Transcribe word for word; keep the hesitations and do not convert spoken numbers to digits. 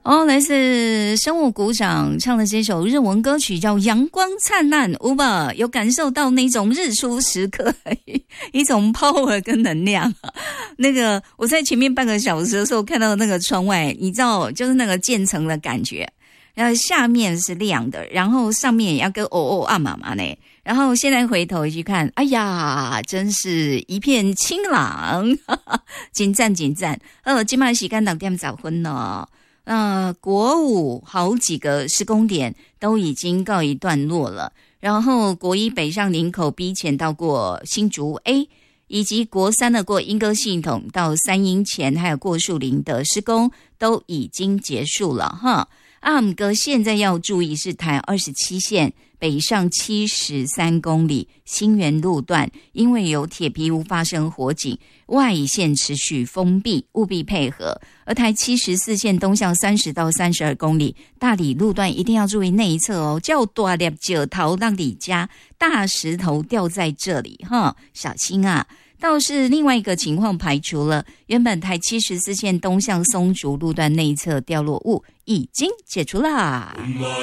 哦，来自生物股长唱的这首日文歌曲叫《阳光灿烂》，有吧？有感受到那种日出时刻一种 power 跟能量。那个我在前面半个小时的时候看到那个窗外，你知道，就是那个渐层的感觉，然后下面是亮的，然后上面也要跟哦哦啊妈妈呢。然后现在回头去看，哎呀，真是一片清朗，紧赞紧赞。呃，今晚时间六点十分了。呃，国五好几个施工点都已经告一段落了，然后国一北上林口 B 前到过新竹 A， 以及国三的过莺歌系统到三英前还有过树林的施工都已经结束了哈。阿姆哥现在要注意是台二十七线北上七十三公里新园路段，因为有铁皮屋发生火警，外线持续封闭，务必配合。而台七十四线东向三十到三十二公里大理路段一定要注意内侧哦，较大粒石头让你家大石头掉在这里哈，小心啊。倒是另外一个情况排除了，原本台七十四线东向松竹路段内侧掉落物已经解除啦。